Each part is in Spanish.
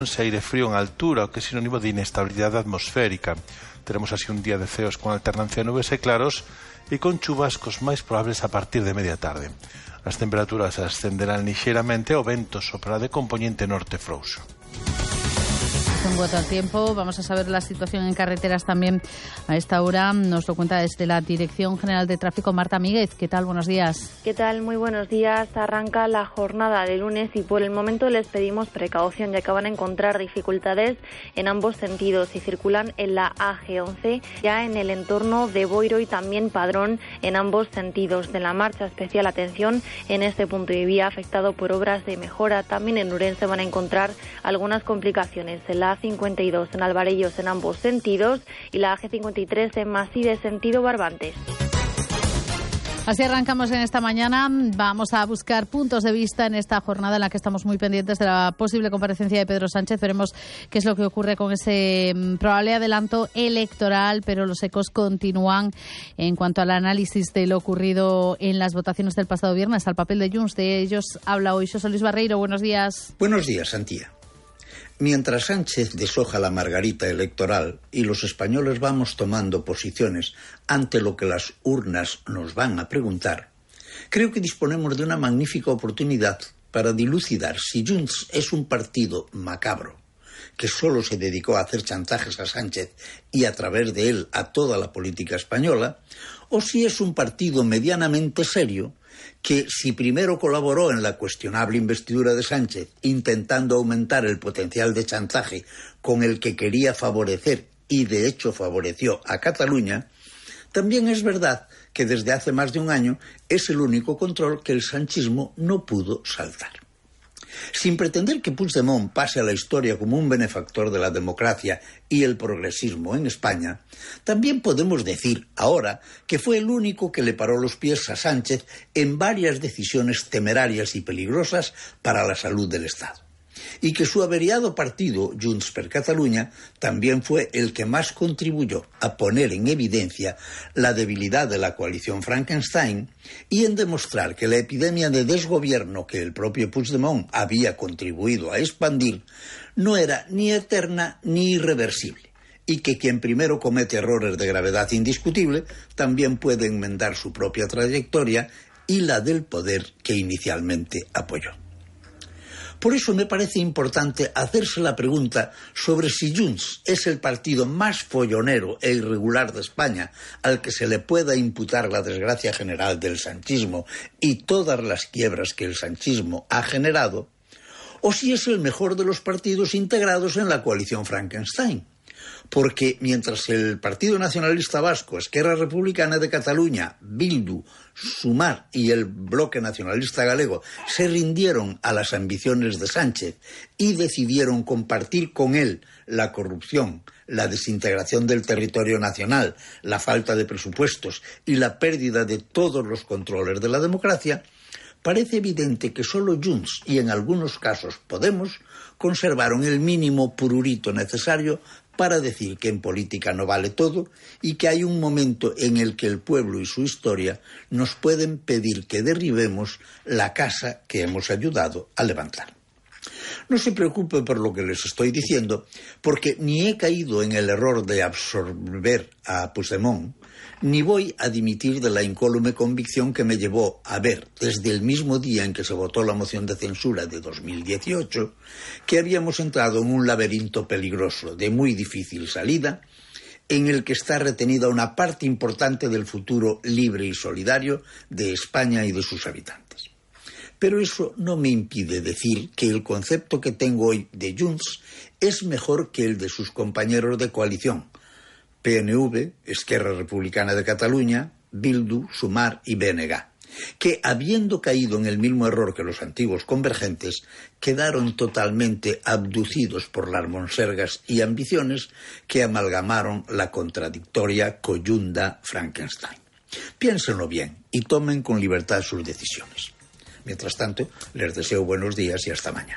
aire frío en altura, o que é sinónimo de inestabilidade atmosférica. Teremos así un día de ceos con alternancia de nubes e claros e con chubascos máis probables a partir de media tarde. As temperaturas ascenderán lixeiramente e o vento soprará de componente norte frouxo. En cuanto al tiempo, vamos a saber la situación en carreteras también a esta hora. Nos lo cuenta desde la Dirección General de Tráfico Marta Míguez. ¿Qué tal? Buenos días. ¿Qué tal? Muy buenos días. Arranca la jornada de lunes y por el momento les pedimos precaución, ya que van a encontrar dificultades en ambos sentidos y circulan en la AG11, ya en el entorno de Boiro y también Padrón en ambos sentidos. De la marcha, especial atención en este punto de vía afectado por obras de mejora. También en Ourense van a encontrar algunas complicaciones en la A52 en Alvarellos en ambos sentidos y la AG53 en Maside sentido Barbantes. Así arrancamos en esta mañana. Vamos a buscar puntos de vista en esta jornada en la que estamos muy pendientes de la posible comparecencia de Pedro Sánchez. Veremos qué es lo que ocurre con ese probable adelanto electoral, pero los ecos continúan en cuanto al análisis de lo ocurrido en las votaciones del pasado viernes, al papel de Junts. De ellos habla hoy José Luis Barreiro. Buenos días. Buenos días, Santía. Mientras Sánchez deshoja la margarita electoral y los españoles vamos tomando posiciones ante lo que las urnas nos van a preguntar, creo que disponemos de una magnífica oportunidad para dilucidar si Junts es un partido macabro, que solo se dedicó a hacer chantajes a Sánchez y a través de él a toda la política española, o si es un partido medianamente serio que, si primero colaboró en la cuestionable investidura de Sánchez, intentando aumentar el potencial de chantaje con el que quería favorecer, y de hecho favoreció a Cataluña, también es verdad que desde hace más de un año es el único control que el sanchismo no pudo saltar. Sin pretender que Puigdemont pase a la historia como un benefactor de la democracia y el progresismo en España, también podemos decir ahora que fue el único que le paró los pies a Sánchez en varias decisiones temerarias y peligrosas para la salud del Estado. Y que su averiado partido, Junts per Catalunya, también fue el que más contribuyó a poner en evidencia la debilidad de la coalición Frankenstein y en demostrar que la epidemia de desgobierno que el propio Puigdemont había contribuido a expandir no era ni eterna ni irreversible, y que quien primero comete errores de gravedad indiscutible también puede enmendar su propia trayectoria y la del poder que inicialmente apoyó. Por eso me parece importante hacerse la pregunta sobre si Junts es el partido más follonero e irregular de España al que se le pueda imputar la desgracia general del sanchismo y todas las quiebras que el sanchismo ha generado, o si es el mejor de los partidos integrados en la coalición Frankenstein. Porque mientras el Partido Nacionalista Vasco, Esquerra Republicana de Cataluña, Bildu, Sumar y el Bloque Nacionalista Galego se rindieron a las ambiciones de Sánchez y decidieron compartir con él la corrupción, la desintegración del territorio nacional, la falta de presupuestos y la pérdida de todos los controles de la democracia, parece evidente que solo Junts y en algunos casos Podemos conservaron el mínimo prurito necesario para decir que en política no vale todo y que hay un momento en el que el pueblo y su historia nos pueden pedir que derribemos la casa que hemos ayudado a levantar. No se preocupe por lo que les estoy diciendo, porque ni he caído en el error de absorber a Puigdemont, ni voy a dimitir de la incólume convicción que me llevó a ver, desde el mismo día en que se votó la moción de censura de 2018, que habíamos entrado en un laberinto peligroso de muy difícil salida, en el que está retenida una parte importante del futuro libre y solidario de España y de sus habitantes. Pero eso no me impide decir que el concepto que tengo hoy de Junts es mejor que el de sus compañeros de coalición, PNV, Esquerra Republicana de Cataluña, Bildu, Sumar y BNG, que, habiendo caído en el mismo error que los antiguos convergentes, quedaron totalmente abducidos por las monsergas y ambiciones que amalgamaron la contradictoria coyunda Frankenstein. Piénsenlo bien y tomen con libertad sus decisiones. Mientras tanto, les deseo buenos días y hasta mañana.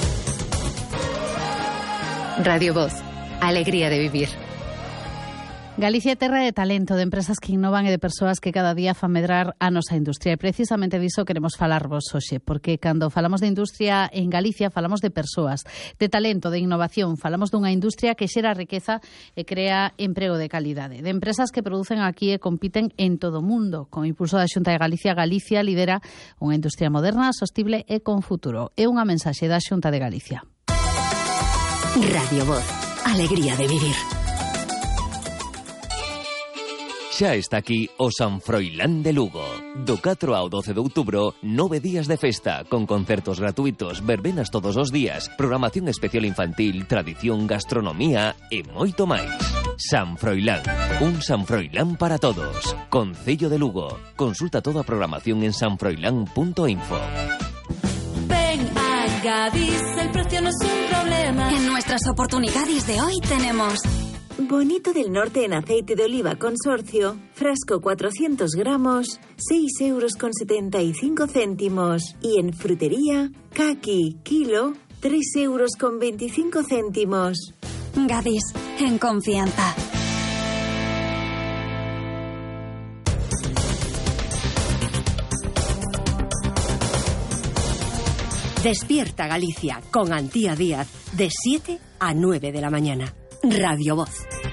Radio Voz, alegría de vivir. Galicia é terra de talento, de empresas que innovan e de persoas que cada día fan medrar a nosa industria. E precisamente diso queremos falarvos hoxe, porque cando falamos de industria en Galicia falamos de persoas, de talento, de innovación, falamos dunha industria que xera riqueza e crea emprego de calidade, de empresas que producen aquí e compiten en todo o mundo. Con impulso da Xunta de Galicia, Galicia lidera unha industria moderna, sostible e con futuro. É unha mensaxe da Xunta de Galicia. Radio Voz, alegría de vivir. Xa está aquí o San Froilán de Lugo. Do 4 ao 12 de outubro, 9 días de festa, con concertos gratuitos, verbenas todos os días, programación especial infantil, tradición, gastronomía e moito máis. San Froilán, un San Froilán para todos. Concello de Lugo. Consulta toda a programación en sanfroilán.info. Ven a Gadis, el precio no es un problema. En nuestras oportunidades de hoy tenemos... Bonito del Norte en aceite de oliva Consorcio, frasco 400 gramos, 6,75 €. Y en frutería, caqui, kilo, 3,25 €. Gadis, en confianza. Despierta Galicia con Antía Díaz de 7 a 9 de la mañana. Radio Voz.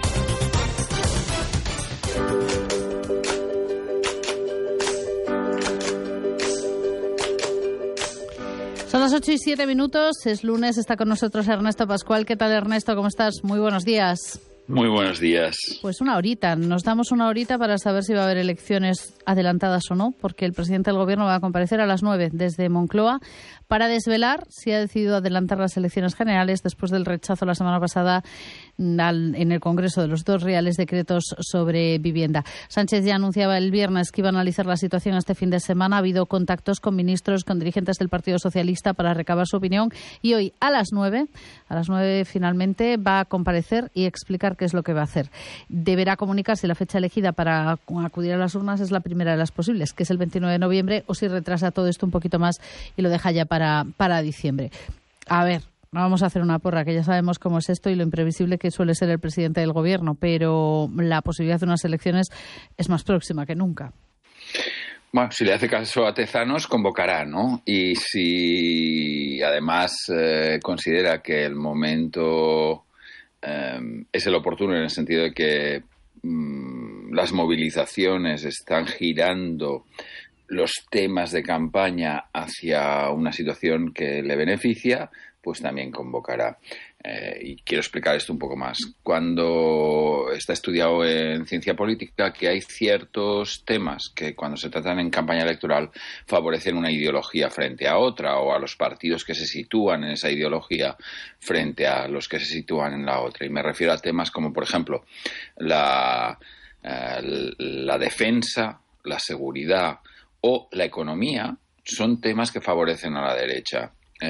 Son las 8:07, es lunes, está con nosotros Ernesto Pascual. ¿Qué tal, Ernesto? ¿Cómo estás? Muy buenos días. Muy buenos días. Pues una horita, nos damos una horita para saber si va a haber elecciones adelantadas o no, porque el presidente del Gobierno va a comparecer a las 9 desde Moncloa para desvelar si ha decidido adelantar las elecciones generales después del rechazo la semana pasada en el Congreso de los 2 reales decretos sobre vivienda. Sánchez ya anunciaba el viernes que iba a analizar la situación este fin de semana. Ha habido contactos con ministros, con dirigentes del Partido Socialista para recabar su opinión y hoy a las 9 finalmente va a comparecer y explicar qué es lo que va a hacer. Deberá comunicar si la fecha elegida para acudir a las urnas es la primera de las posibles, que es el 29 de noviembre, o si retrasa todo esto un poquito más y lo deja ya para diciembre. A ver, no vamos a hacer una porra, que ya sabemos cómo es esto y lo imprevisible que suele ser el presidente del Gobierno, pero la posibilidad de unas elecciones es más próxima que nunca. Bueno, si le hace caso a Tezanos, convocará, ¿no? Y si además considera que el momento es el oportuno en el sentido de que las movilizaciones están girando los temas de campaña hacia una situación que le beneficia, pues también convocará. Y quiero explicar esto un poco más. Cuando está estudiado en ciencia política que hay ciertos temas que cuando se tratan en campaña electoral favorecen una ideología frente a otra, o a los partidos que se sitúan en esa ideología frente a los que se sitúan en la otra. Y me refiero a temas como, por ejemplo, la defensa, la seguridad o la economía. Son temas que favorecen a la derecha.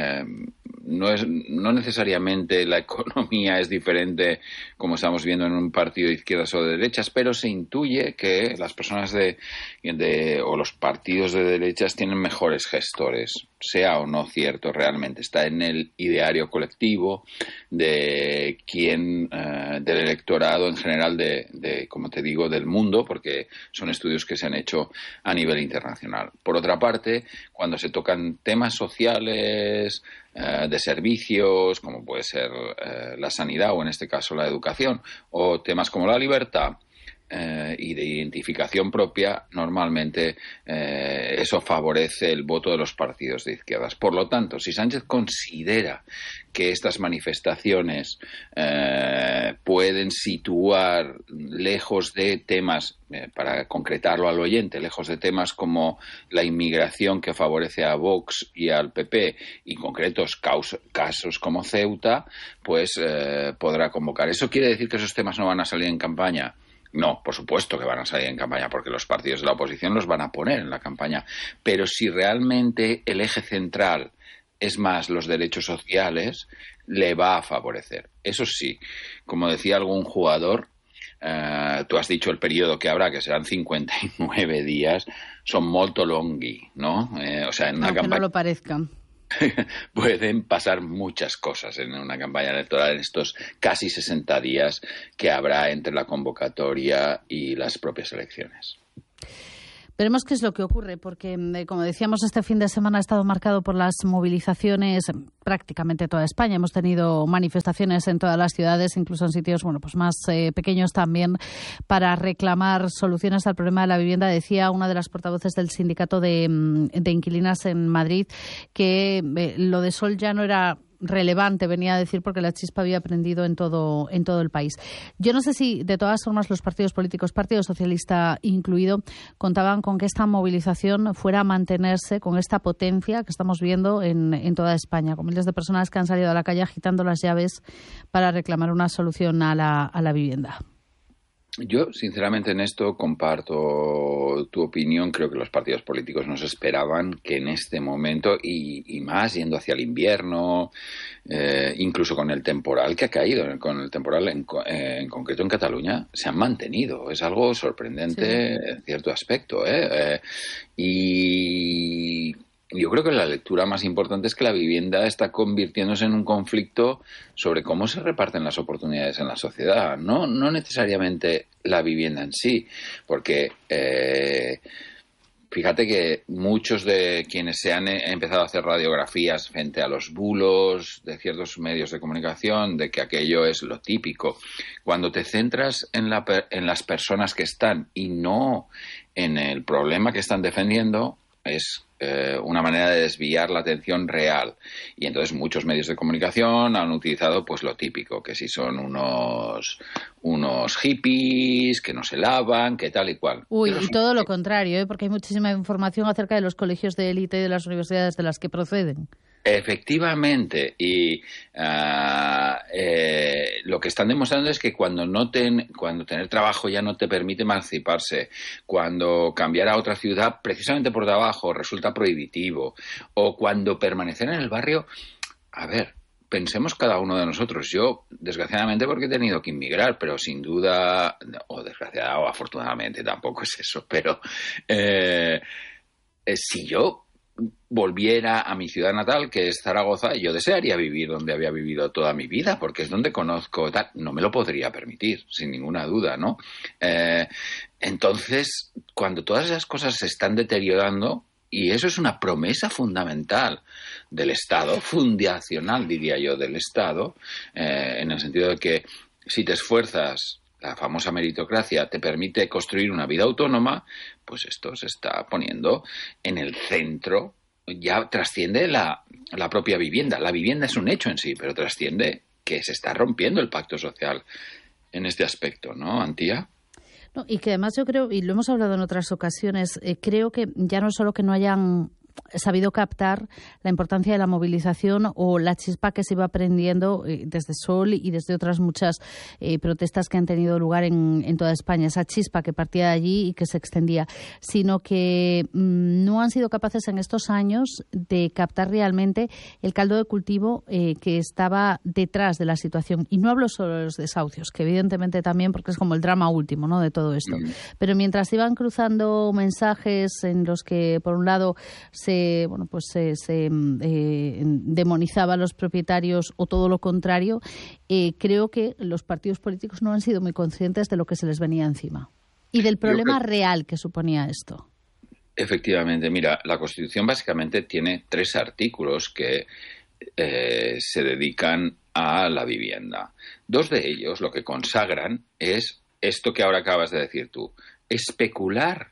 No necesariamente la economía es diferente, como estamos viendo en un partido de izquierdas o de derechas, pero se intuye que las personas o los partidos de derechas tienen mejores gestores, sea o no cierto realmente. Está en el ideario colectivo de del electorado en general como te digo, del mundo, porque son estudios que se han hecho a nivel internacional. Por otra parte, cuando se tocan temas sociales, de servicios, como puede ser la sanidad o en este caso la educación, o temas como la libertad y de identificación propia, normalmente eso favorece el voto de los partidos de izquierdas. Por lo tanto, si Sánchez considera que estas manifestaciones pueden situar lejos de temas, para concretarlo al oyente, lejos de temas como la inmigración que favorece a Vox y al PP y concretos casos como Ceuta, pues podrá convocar. ¿Eso quiere decir que esos temas no van a salir en campaña? No, por supuesto que van a salir en campaña, porque los partidos de la oposición los van a poner en la campaña. Pero si realmente el eje central es más los derechos sociales, le va a favorecer. Eso sí, como decía algún jugador, tú has dicho el periodo que habrá, que serán 59 días, son molto longhi, ¿no? O sea, en una aunque campaña... no lo parezcan. pueden pasar muchas cosas en una campaña electoral en estos casi 60 días que habrá entre la convocatoria y las propias elecciones. Veremos qué es lo que ocurre, porque, como decíamos, este fin de semana ha estado marcado por las movilizaciones prácticamente toda España. Hemos tenido manifestaciones en todas las ciudades, incluso en sitios pues más pequeños también, para reclamar soluciones al problema de la vivienda. Decía una de las portavoces del sindicato de inquilinas en Madrid que lo de Sol ya no era relevante, venía a decir, porque la chispa había prendido en todo el país. Yo no sé si, de todas formas, los partidos políticos, Partido Socialista incluido, contaban con que esta movilización fuera a mantenerse con esta potencia que estamos viendo en toda España, con miles de personas que han salido a la calle agitando las llaves para reclamar una solución a la vivienda. Yo, sinceramente, en esto comparto tu opinión. Creo que los partidos políticos nos esperaban que en este momento, y más yendo hacia el invierno, incluso con el temporal que ha caído, con el temporal en concreto en Cataluña, se han mantenido. Es algo sorprendente en cierto aspecto. Y yo creo que la lectura más importante es que la vivienda está convirtiéndose en un conflicto sobre cómo se reparten las oportunidades en la sociedad, no necesariamente la vivienda en sí, porque fíjate que muchos de quienes se han empezado a hacer radiografías frente a los bulos de ciertos medios de comunicación, de que aquello es lo típico, cuando te centras en las personas que están y no en el problema que están defendiendo, es una manera de desviar la atención real. Y entonces muchos medios de comunicación han utilizado pues lo típico, que si son unos hippies, que no se lavan, que tal y cual. Y todo lo contrario, porque hay muchísima información acerca de los colegios de élite y de las universidades de las que proceden. Efectivamente, y lo que están demostrando es que cuando tener trabajo ya no te permite emanciparse, cuando cambiar a otra ciudad precisamente por trabajo resulta prohibitivo, o cuando permanecer en el barrio, a ver, pensemos cada uno de nosotros. Yo, desgraciadamente, porque he tenido que inmigrar, pero sin duda, o desgraciadamente o afortunadamente, tampoco es eso, pero si yo volviera a mi ciudad natal, que es Zaragoza, yo desearía vivir donde había vivido toda mi vida, porque es donde conozco tal. No me lo podría permitir, sin ninguna duda, ¿no? Entonces, cuando todas esas cosas se están deteriorando, y eso es una promesa fundamental del Estado, fundacional, diría yo, del Estado, en el sentido de que si te esfuerzas, la famosa meritocracia te permite construir una vida autónoma, pues esto se está poniendo en el centro, ya trasciende la propia vivienda. La vivienda es un hecho en sí, pero trasciende que se está rompiendo el pacto social en este aspecto, ¿no, Antía? No, y que además yo creo, y lo hemos hablado en otras ocasiones, creo que ya no es solo que no hayan sabido captar la importancia de la movilización o la chispa que se iba prendiendo desde Sol y desde otras muchas protestas que han tenido lugar en toda España, esa chispa que partía de allí y que se extendía, sino que no han sido capaces en estos años de captar realmente el caldo de cultivo que estaba detrás de la situación. Y no hablo solo de los desahucios, que evidentemente también, porque es como el drama último, ¿no?, de todo esto. Pero mientras iban cruzando mensajes en los que, por un lado, se demonizaba a los propietarios o todo lo contrario, creo que los partidos políticos no han sido muy conscientes de lo que se les venía encima y del problema real que suponía esto. Efectivamente, mira, la Constitución básicamente tiene 3 artículos que se dedican a la vivienda. 2 de ellos lo que consagran es esto que ahora acabas de decir tú. Especular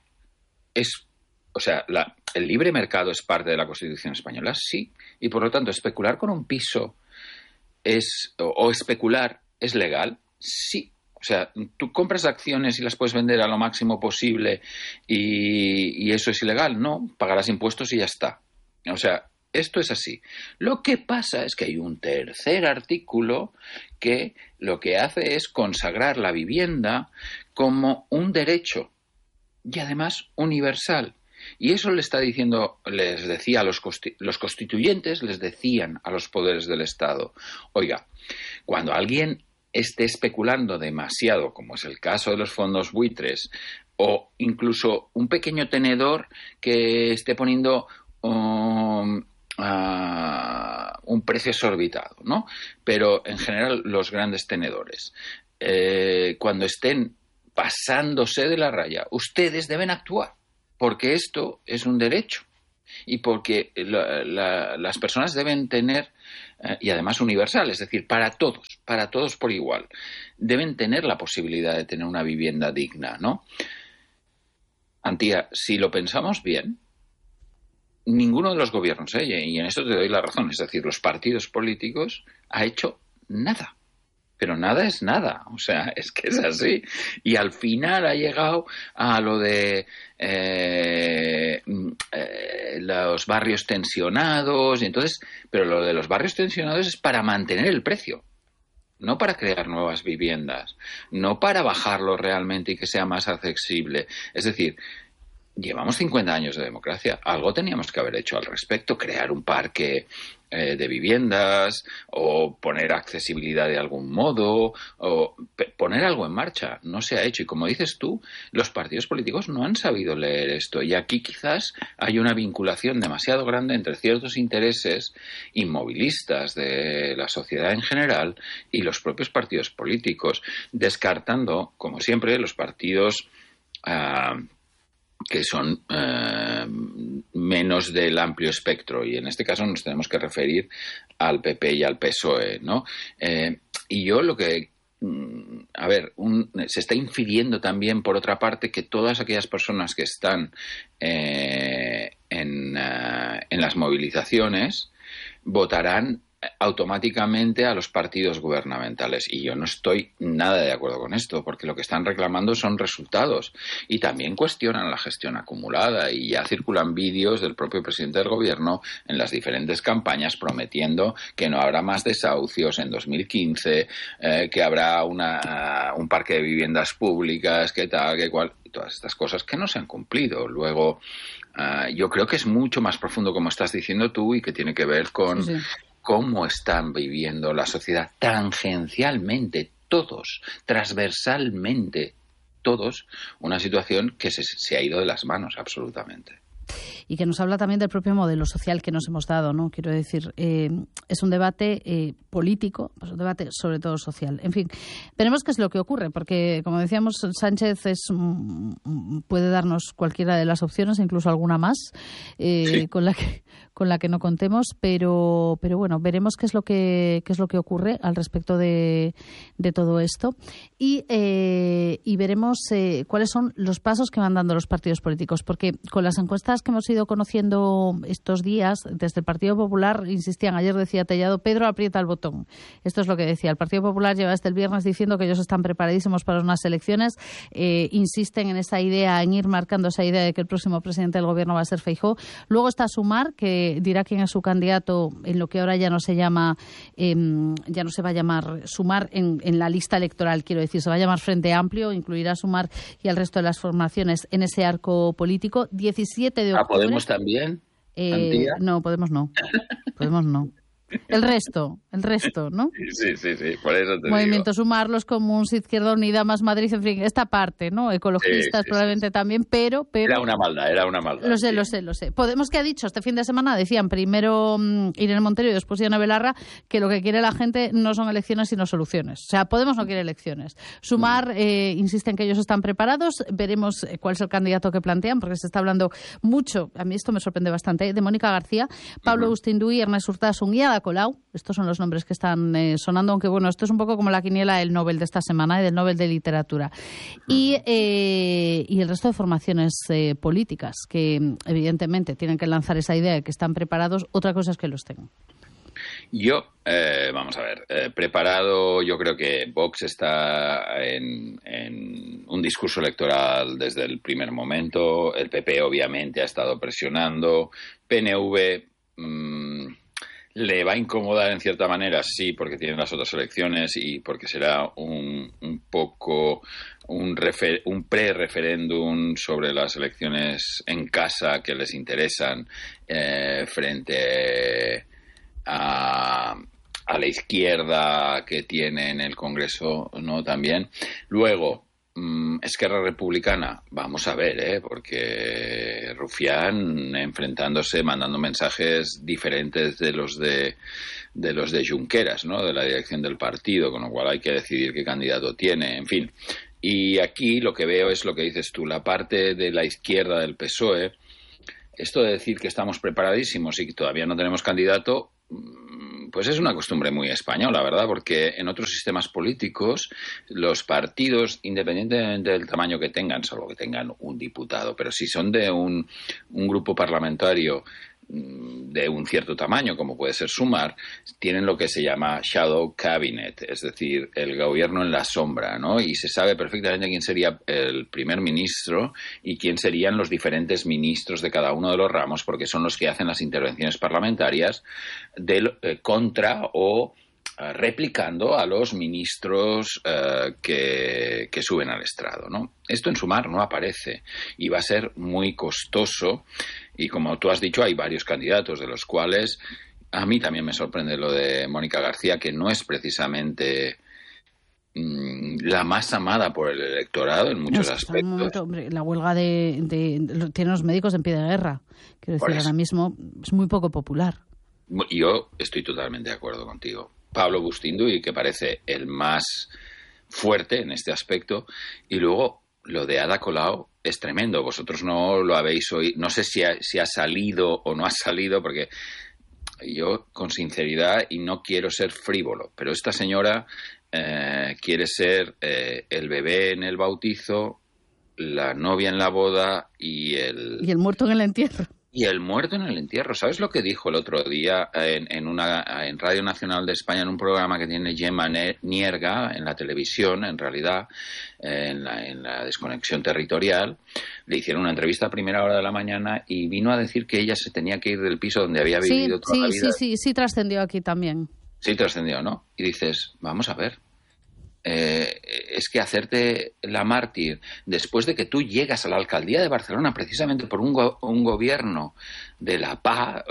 ¿el libre mercado es parte de la Constitución española? Sí. Y por lo tanto, especular con un piso o especular es legal? Sí. O sea, tú compras acciones y las puedes vender a lo máximo posible y eso es ilegal. No, pagarás impuestos y ya está. O sea, esto es así. Lo que pasa es que hay un tercer artículo que lo que hace es consagrar la vivienda como un derecho y además universal. Y eso les decía a los constituyentes, les decían a los poderes del Estado: oiga, cuando alguien esté especulando demasiado, como es el caso de los fondos buitres, o incluso un pequeño tenedor que esté poniendo un precio exorbitado, ¿no? Pero en general los grandes tenedores, cuando estén pasándose de la raya, ustedes deben actuar, porque esto es un derecho y porque las personas deben tener, y además universal, es decir, para todos por igual, deben tener la posibilidad de tener una vivienda digna, ¿no? Antía, si lo pensamos bien, ninguno de los gobiernos, y en esto te doy la razón, es decir, los partidos políticos ha hecho nada. Pero nada es nada, o sea, es que es así. Y al final ha llegado a lo de los barrios tensionados, y entonces, pero lo de los barrios tensionados es para mantener el precio, no para crear nuevas viviendas, no para bajarlo realmente y que sea más accesible. Es decir, llevamos 50 años de democracia, algo teníamos que haber hecho al respecto, crear un parque de viviendas o poner accesibilidad de algún modo o poner algo en marcha. No se ha hecho y, como dices tú, los partidos políticos no han sabido leer esto y aquí quizás hay una vinculación demasiado grande entre ciertos intereses inmovilistas de la sociedad en general y los propios partidos políticos, descartando, como siempre, los partidos que son menos del amplio espectro, y en este caso nos tenemos que referir al PP y al PSOE, ¿no? Y yo lo que se está incidiendo también, por otra parte, que todas aquellas personas que están en las movilizaciones votarán automáticamente a los partidos gubernamentales, y yo no estoy nada de acuerdo con esto, porque lo que están reclamando son resultados y también cuestionan la gestión acumulada, y ya circulan vídeos del propio presidente del gobierno en las diferentes campañas prometiendo que no habrá más desahucios en 2015, que habrá un parque de viviendas públicas, que tal, que cual, y todas estas cosas que no se han cumplido. Luego yo creo que es mucho más profundo, como estás diciendo tú, y que tiene que ver con cómo están viviendo la sociedad tangencialmente, todos, transversalmente, todos, una situación que se ha ido de las manos absolutamente. Y que nos habla también del propio modelo social que nos hemos dado, ¿no? Quiero decir, es un debate político, pues un debate sobre todo social. En fin, veremos qué es lo que ocurre, porque, como decíamos, Sánchez puede darnos cualquiera de las opciones, incluso alguna más, sí, con la que no contemos, pero bueno, veremos qué es lo que ocurre al respecto de todo esto y veremos cuáles son los pasos que van dando los partidos políticos, porque con las encuestas que hemos ido conociendo estos días, desde el Partido Popular insistían, ayer decía Tellado, Pedro aprieta el botón. Esto es lo que decía. El Partido Popular lleva desde el viernes diciendo que ellos están preparadísimos para unas elecciones, insisten en esa idea, en ir marcando esa idea de que el próximo presidente del gobierno va a ser Feijóo. Luego está Sumar, que dirá quién es su candidato en lo que ahora ya no se llama, ya no se va a llamar Sumar en la lista electoral, quiero decir, se va a llamar Frente Amplio, incluirá a Sumar y al resto de las formaciones en ese arco político. 17 de octubre. ¿Podemos también? No, Podemos no. Podemos no. El resto, ¿no? Sí, por eso te Movimiento digo. Sumar, los Comuns, Izquierda Unida, Más Madrid, en fin, esta parte, ¿no? Ecologistas probablemente también, pero... Era una maldad. Lo sé. Podemos, que ha dicho este fin de semana, decían primero Irene Montero y después Ione Belarra, que lo que quiere la gente no son elecciones sino soluciones. O sea, Podemos no quiere elecciones. Sumar insiste en que ellos están preparados, veremos cuál es el candidato que plantean, porque se está hablando mucho, a mí esto me sorprende bastante, de Mónica García, Pablo Agustín-Duy, Ernest Urtasun y Ada Colau. Estos son los nombres que están sonando, aunque bueno, esto es un poco como la quiniela del Nobel de esta semana, del Nobel de Literatura. Y el resto de formaciones políticas que evidentemente tienen que lanzar esa idea de que están preparados. Otra cosa es que los tengan. Yo, vamos a ver, preparado, yo creo que Vox está en un discurso electoral desde el primer momento, el PP obviamente ha estado presionando, PNV... le va a incomodar en cierta manera, sí, porque tienen las otras elecciones y porque será un poco un pre-referéndum sobre las elecciones en casa que les interesan frente a la izquierda que tiene en el Congreso, ¿no? También. Luego, Esquerra Republicana, vamos a ver, porque Rufián enfrentándose, mandando mensajes diferentes de los de Junqueras, ¿no? De la dirección del partido, con lo cual hay que decidir qué candidato tiene, en fin. Y aquí lo que veo es lo que dices tú, la parte de la izquierda del PSOE, esto de decir que estamos preparadísimos y que todavía no tenemos candidato, pues es una costumbre muy española, ¿verdad? Porque en otros sistemas políticos los partidos, independientemente del tamaño que tengan, salvo que tengan un diputado, pero si son de un grupo parlamentario de un cierto tamaño, como puede ser Sumar, tienen lo que se llama shadow cabinet, es decir, el gobierno en la sombra, ¿no? Y se sabe perfectamente quién sería el primer ministro y quién serían los diferentes ministros de cada uno de los ramos, porque son los que hacen las intervenciones parlamentarias contra o replicando a los ministros que suben al estrado, ¿no? Esto en Sumar no aparece y va a ser muy costoso. Y como tú has dicho, hay varios candidatos, de los cuales a mí también me sorprende lo de Mónica García, que no es precisamente la más amada por el electorado en muchos aspectos. Hombre, la huelga tiene los médicos en pie de guerra. Quiero decir, ahora mismo es muy poco popular. Yo estoy totalmente de acuerdo contigo. Pablo Bustinduy, que parece el más fuerte en este aspecto, y luego lo de Ada Colau es tremendo. Vosotros no lo habéis oído, no sé si ha salido o no ha salido, porque yo, con sinceridad, y no quiero ser frívolo, pero esta señora quiere ser el bebé en el bautizo, la novia en la boda y el muerto en el entierro. Y el muerto en el entierro. ¿Sabes lo que dijo el otro día en Radio Nacional de España, en un programa que tiene Gemma Nierga, en la televisión, en realidad, en la desconexión territorial? Le hicieron una entrevista a primera hora de la mañana y vino a decir que ella se tenía que ir del piso donde había vivido toda la vida. Sí, trascendió aquí también. Sí, trascendió, ¿no? Y dices, vamos a ver. Es que hacerte la mártir después de que tú llegas a la alcaldía de Barcelona precisamente por un gobierno de la paz,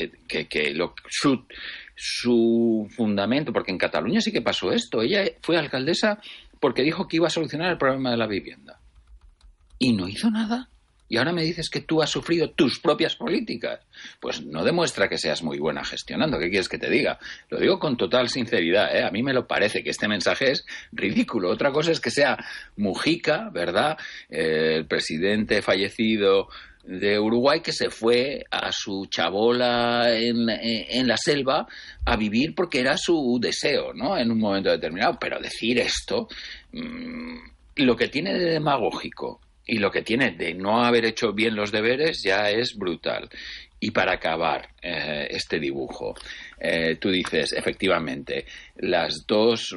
su fundamento, porque en Cataluña sí que pasó esto. Ella fue alcaldesa porque dijo que iba a solucionar el problema de la vivienda y no hizo nada. Y ahora me dices que tú has sufrido tus propias políticas. Pues no demuestra que seas muy buena gestionando. ¿Qué quieres que te diga? Lo digo con total sinceridad, ¿eh? A mí me lo parece que este mensaje es ridículo. Otra cosa es que sea Mujica, ¿verdad? El presidente fallecido de Uruguay, que se fue a su chabola en la selva a vivir porque era su deseo, ¿no? En un momento determinado. Pero decir esto, lo que tiene de demagógico y lo que tiene de no haber hecho bien los deberes ya es brutal. Y para acabar este dibujo, tú dices, efectivamente, las dos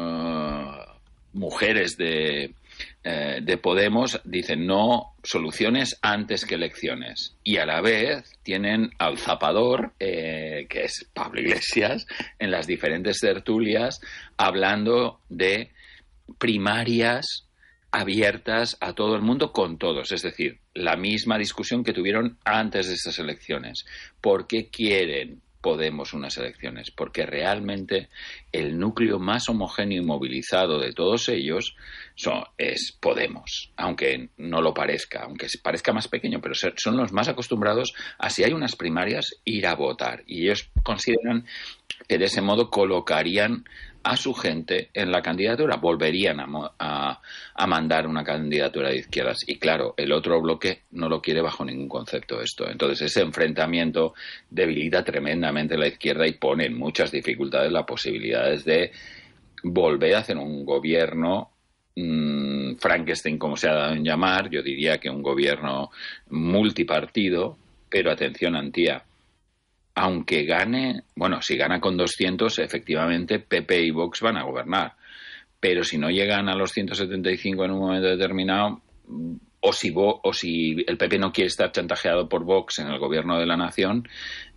mujeres de Podemos dicen no soluciones antes que elecciones. Y a la vez tienen al zapador, que es Pablo Iglesias, en las diferentes tertulias, hablando de primarias abiertas a todo el mundo con todos, es decir, la misma discusión que tuvieron antes de estas elecciones. ¿Por qué quieren Podemos unas elecciones? Porque realmente el núcleo más homogéneo y movilizado de todos ellos es Podemos, aunque no lo parezca, aunque parezca más pequeño, pero son los más acostumbrados a, si hay unas primarias, ir a votar, y ellos consideran que de ese modo colocarían a su gente en la candidatura, volverían a mandar una candidatura de izquierdas. Y claro, el otro bloque no lo quiere bajo ningún concepto esto. Entonces ese enfrentamiento debilita tremendamente la izquierda y pone en muchas dificultades las posibilidades de volver a hacer un gobierno Frankenstein, como se ha dado en llamar. Yo diría que un gobierno multipartido, pero atención, Antía, aunque gane, bueno, si gana con 200, efectivamente PP y Vox van a gobernar. Pero si no llegan a los 175 en un momento determinado, o si el PP no quiere estar chantajeado por Vox en el gobierno de la nación,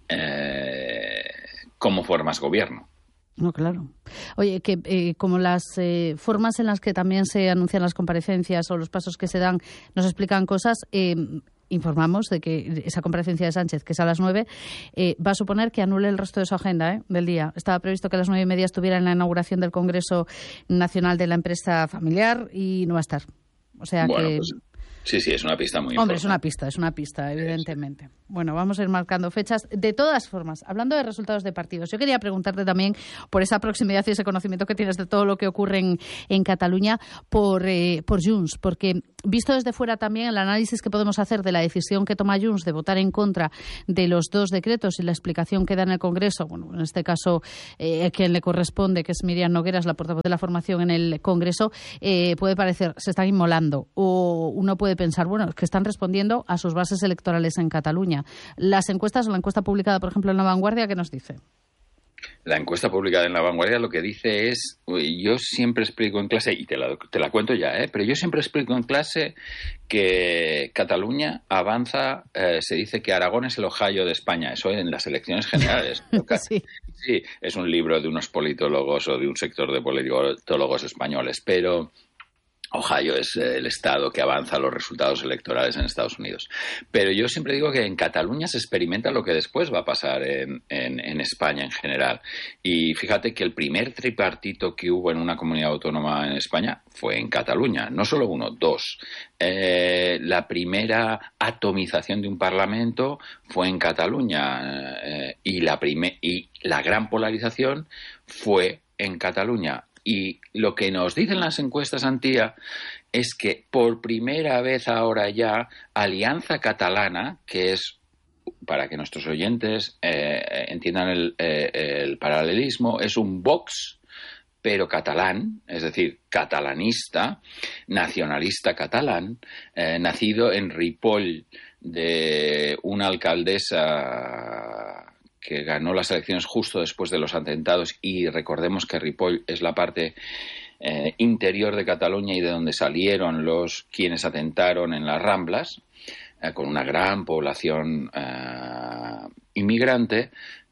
¿cómo formas gobierno? No, claro. Oye, que como las formas en las que también se anuncian las comparecencias o los pasos que se dan nos explican cosas, informamos de que esa comparecencia de Sánchez, que es a las 9, va a suponer que anule el resto de su agenda del día. Estaba previsto que a las 9:30 estuviera en la inauguración del Congreso Nacional de la Empresa Familiar y no va a estar. O sea bueno, que... Pues, sí, es una pista muy Hombre, importante. es una pista, evidentemente. Sí. Bueno, vamos a ir marcando fechas. De todas formas, hablando de resultados de partidos, yo quería preguntarte también por esa proximidad y ese conocimiento que tienes de todo lo que ocurre en Cataluña por Junts, porque visto desde fuera también el análisis que podemos hacer de la decisión que toma Junts de votar en contra de los 2 decretos y la explicación que da en el Congreso, bueno, en este caso a quien le corresponde, que es Míriam Nogueras, la portavoz de la formación en el Congreso, puede parecer, se están inmolando, o uno puede pensar, bueno, es que están respondiendo a sus bases electorales en Cataluña. Las encuestas o la encuesta publicada, por ejemplo, en La Vanguardia, ¿qué nos dice? La encuesta publicada en La Vanguardia lo que dice es, yo siempre explico en clase, y te la cuento ya, pero yo siempre explico en clase que Cataluña avanza, se dice que Aragón es el Ohio de España, eso en las elecciones generales. Sí, es un libro de unos politólogos o de un sector de politólogos españoles, pero Ohio es el estado que avanza los resultados electorales en Estados Unidos. Pero yo siempre digo que en Cataluña se experimenta lo que después va a pasar en España en general. Y fíjate que el primer tripartito que hubo en una comunidad autónoma en España fue en Cataluña. No solo uno, 2. La primera atomización de un parlamento fue en Cataluña. Y la gran polarización fue en Cataluña. Y lo que nos dicen las encuestas, Antía, es que por primera vez ahora ya Alianza Catalana, que es, para que nuestros oyentes entiendan el paralelismo, es un Vox, pero catalán, es decir, catalanista, nacionalista catalán, nacido en Ripoll de una alcaldesa que ganó las elecciones justo después de los atentados, y recordemos que Ripoll es la parte interior de Cataluña y de donde salieron quienes atentaron en las Ramblas, con una gran población inmigrante,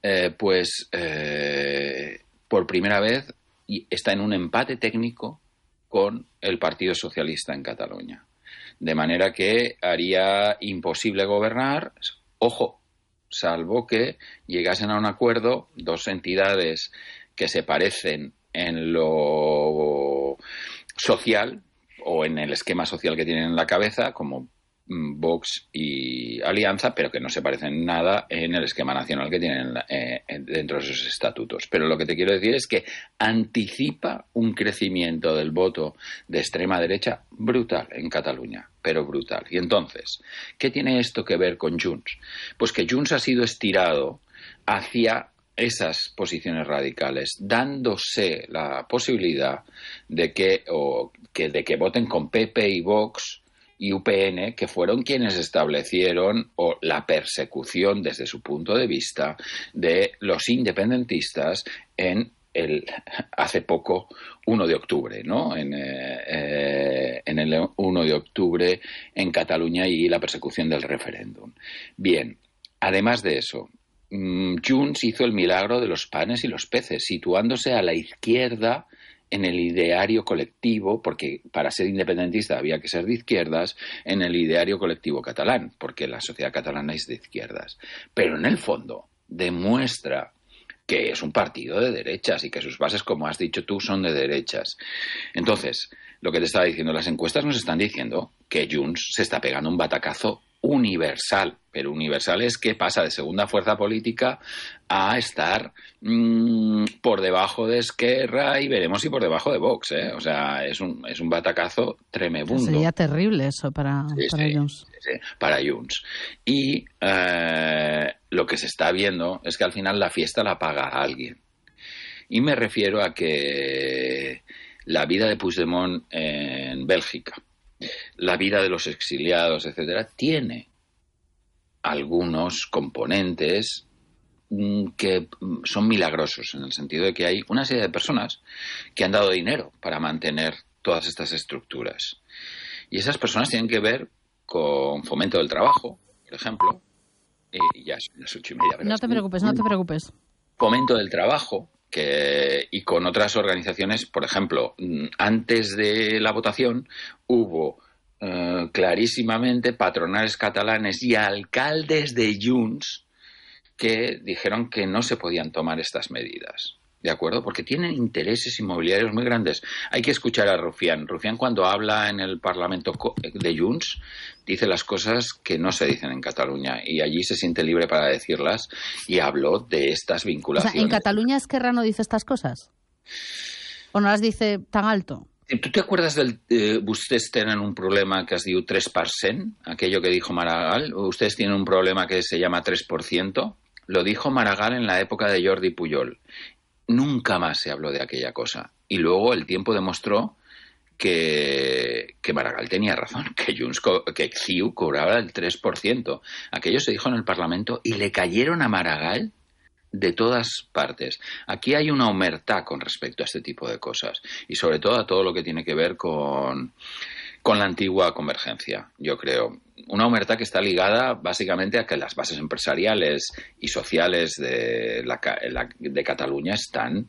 por primera vez está en un empate técnico con el Partido Socialista en Cataluña. De manera que haría imposible gobernar, ojo, salvo que llegasen a un acuerdo 2 entidades que se parecen en lo social o en el esquema social que tienen en la cabeza, como Vox y Alianza, pero que no se parecen nada en el esquema nacional que tienen dentro de sus estatutos. Pero lo que te quiero decir es que anticipa un crecimiento del voto de extrema derecha brutal en Cataluña, pero brutal. Y entonces, ¿qué tiene esto que ver con Junts? Pues que Junts ha sido estirado hacia esas posiciones radicales, dándose la posibilidad de que voten con PP y Vox y UPN, que fueron quienes establecieron la persecución desde su punto de vista de los independentistas en hace poco 1 de octubre, ¿no? En el 1 de octubre en Cataluña y la persecución del referéndum. Bien, además de eso, Junts hizo el milagro de los panes y los peces, situándose a la izquierda en el ideario colectivo, porque para ser independentista había que ser de izquierdas, en el ideario colectivo catalán, porque la sociedad catalana es de izquierdas. Pero en el fondo demuestra que es un partido de derechas y que sus bases, como has dicho tú, son de derechas. Entonces, lo que te estaba diciendo, las encuestas nos están diciendo que Junts se está pegando un batacazo universal, pero universal es que pasa de segunda fuerza política a estar por debajo de Esquerra y veremos si por debajo de Vox, ¿eh? O sea, es un batacazo tremebundo. Sería terrible eso para Junts. Sí, para Junts. Y lo que se está viendo es que al final la fiesta la paga alguien. Y me refiero a que la vida de Puigdemont en Bélgica, la vida de los exiliados, etcétera, tiene algunos componentes que son milagrosos, en el sentido de que hay una serie de personas que han dado dinero para mantener todas estas estructuras. Y esas personas tienen que ver con Fomento del Trabajo, por ejemplo, y ya son las 8:30. No te preocupes. Fomento del Trabajo, y con otras organizaciones, por ejemplo, antes de la votación hubo clarísimamente patronales catalanes y alcaldes de Junts que dijeron que no se podían tomar estas medidas. ¿De acuerdo? Porque tienen intereses inmobiliarios muy grandes. Hay que escuchar a Rufián. Rufián, cuando habla en el Parlamento de Junts, dice las cosas que no se dicen en Cataluña y allí se siente libre para decirlas, y habló de estas vinculaciones. O sea, ¿en Cataluña Esquerra no dice estas cosas? ¿O no las dice tan alto? ¿Tú te acuerdas del ustedes tienen un problema que es diu 3%? Aquello que dijo Maragall. Ustedes tienen un problema que se llama 3%. Lo dijo Maragall en la época de Jordi Pujol. Nunca más se habló de aquella cosa. Y luego el tiempo demostró que Maragall tenía razón, que CiU cobraba el 3%. Aquello se dijo en el Parlamento y le cayeron a Maragall de todas partes. Aquí hay una omertá con respecto a este tipo de cosas y sobre todo a todo lo que tiene que ver con la antigua convergencia, yo creo. Una omertá que está ligada básicamente a que las bases empresariales y sociales de Cataluña están